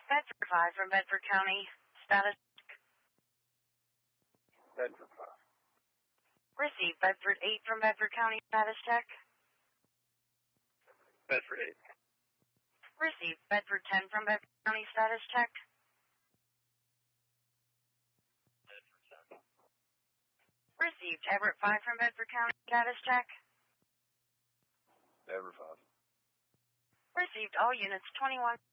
Bedford 5 from Bedford County. Status. Bedford 5. Received. Bedford 8 from Bedford County. Status check. Bedford 8. Received. Bedford 10 from Bedford County. Status check. Bedford 7. Received. Everett 5 from Bedford County. Status check. Bedford 5. Received. All units 21.